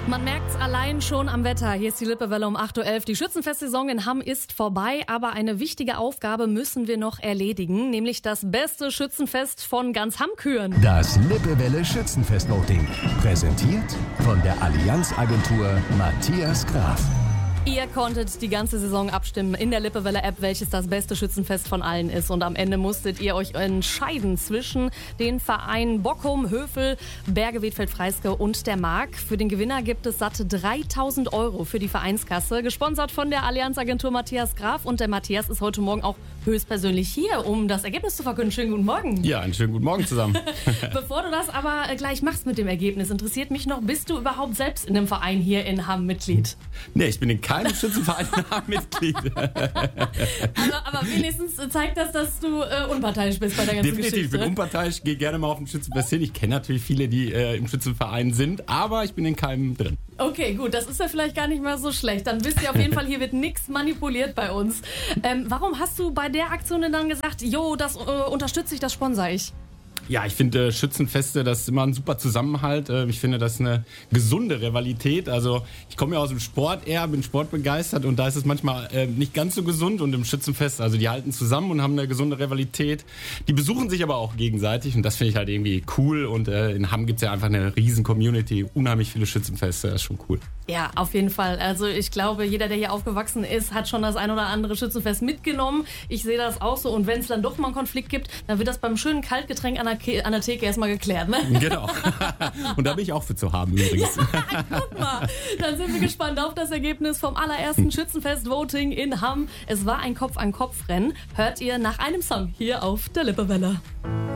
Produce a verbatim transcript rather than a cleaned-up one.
Man merkt's allein schon am Wetter. Hier ist die Lippewelle um acht Uhr elf. Die Schützenfestsaison in Hamm ist vorbei, aber eine wichtige Aufgabe müssen wir noch erledigen, nämlich das beste Schützenfest von ganz Hamm küren. Das Lippewelle Schützenfest-Voting, präsentiert von der Allianz-Agentur Matthias Graf. Ihr konntet die ganze Saison abstimmen in der Lippewelle-App, welches das beste Schützenfest von allen ist. Und am Ende musstet ihr euch entscheiden zwischen den Vereinen Bockum, Hövel, Berge Wedfeld-Freyske und der Mark. Für den Gewinner gibt es satte dreitausend Euro für die Vereinskasse. Gesponsert von der Allianz-Agentur Matthias Graf. Und der Matthias ist heute Morgen auch höchstpersönlich hier, um das Ergebnis zu verkünden. Schönen guten Morgen. Ja, einen schönen guten Morgen zusammen. Bevor du das aber gleich machst mit dem Ergebnis, interessiert mich noch, bist du überhaupt selbst in dem Verein hier in Hamm Mitglied? Nee, ich bin in keinem Schützenverein Mitglied. aber, aber wenigstens zeigt das, dass du äh, unparteiisch bist bei der ganzen Definitiv, Geschichte. ich bin unparteiisch, gehe gerne mal auf den Schützenfest hin. Ich kenne natürlich viele, die äh, im Schützenverein sind, aber ich bin in keinem drin. Okay, gut, das ist ja vielleicht gar nicht mal so schlecht. Dann wisst ihr auf jeden Fall, hier wird nichts manipuliert bei uns. Ähm, warum hast du bei der Aktion denn dann gesagt, jo, das äh, unterstütze ich, das sponsere ich? Ja, ich finde äh, Schützenfeste, das ist immer ein super Zusammenhalt. Äh, ich finde, das ist eine gesunde Rivalität. Also ich komme ja aus dem Sport eher, bin sportbegeistert und da ist es manchmal äh, nicht ganz so gesund. Und im Schützenfest, also die halten zusammen und haben eine gesunde Rivalität. Die besuchen sich aber auch gegenseitig und das finde ich halt irgendwie cool. Und äh, in Hamm gibt es ja einfach eine riesen Community, unheimlich viele Schützenfeste, das ist schon cool. Ja, auf jeden Fall. Also ich glaube, jeder, der hier aufgewachsen ist, hat schon das ein oder andere Schützenfest mitgenommen. Ich sehe das auch so. Und wenn es dann doch mal einen Konflikt gibt, dann wird das beim schönen Kaltgetränk an der, Ke- an der Theke erstmal geklärt, ne? Genau. Und da bin ich auch für zu haben übrigens. Ja, guck mal. Dann sind wir gespannt auf das Ergebnis vom allerersten Schützenfest-Voting in Hamm. Es war ein Kopf-an-Kopf-Rennen. Hört ihr nach einem Song hier auf der Lippewelle.